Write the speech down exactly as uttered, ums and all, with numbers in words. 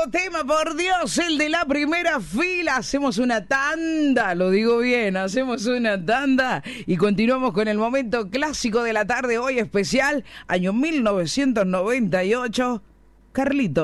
tema, por Dios, el de la primera fila. Hacemos una tanda, lo digo bien, hacemos una tanda y continuamos con el momento clásico de la tarde, hoy especial, año mil novecientos noventa y ocho, Carlito.